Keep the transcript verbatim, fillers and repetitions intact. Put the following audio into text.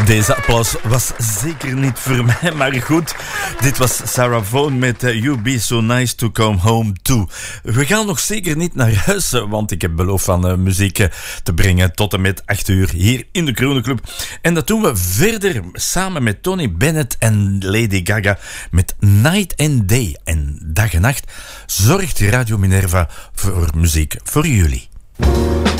Deze applaus was zeker niet voor mij, maar goed. Dit was Sarah Vaughan met uh, You Be So Nice To Come Home To. We gaan nog zeker niet naar huis, want ik heb beloofd van uh, muziek uh, te brengen tot en met acht uur hier in de Kroneclub. En dat doen we verder samen met Tony Bennett en Lady Gaga met Night and Day. En dag en nacht zorgt Radio Minerva voor muziek voor jullie.